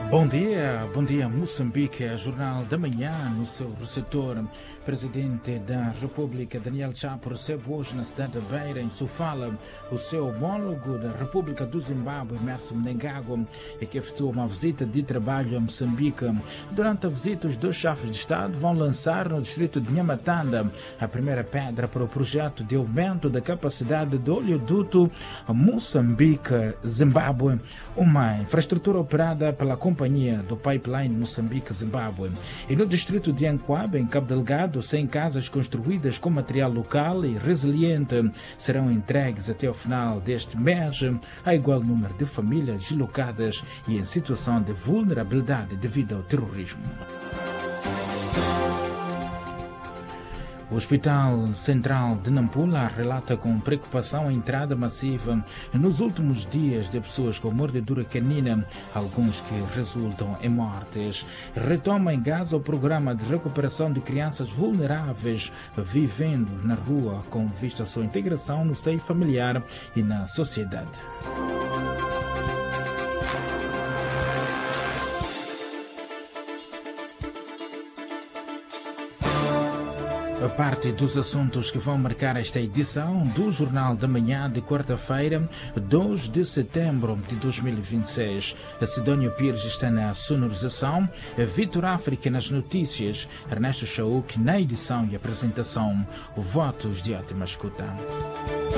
Bom dia Moçambique, Jornal da Manhã no seu receptor. Presidente da República Daniel Chapo recebe hoje na cidade de Beira, em Sofala, o seu homólogo da República do Zimbábue, Emmerson Mnangagwa, que efetuou uma visita de trabalho a Moçambique. Durante a visita, os dois chefes de Estado vão lançar no distrito de Nhamatanda a primeira pedra para o projeto de aumento da capacidade do oleoduto Moçambique-Zimbábue, uma infraestrutura operada pela Companhia do Pipeline Moçambique-Zimbábue. E no distrito de Anquaba, em Cabo Delgado, 100 casas construídas com material local e resiliente serão entregues até o final deste mês a igual número de famílias deslocadas e em situação de vulnerabilidade devido ao terrorismo. O Hospital Central de Nampula relata com preocupação a entrada massiva nos últimos dias de pessoas com mordedura canina, alguns que resultam em mortes. Retoma em Gaza o programa de recuperação de crianças vulneráveis vivendo na rua com vista à sua integração no seio familiar e na sociedade. A parte dos assuntos que vão marcar esta edição do Jornal da Manhã de quarta-feira, 2 de setembro de 2026. A Sidónio Pires está na sonorização, a Vitor África nas notícias, Ernesto Chauk na edição e apresentação. Votos de ótima escuta.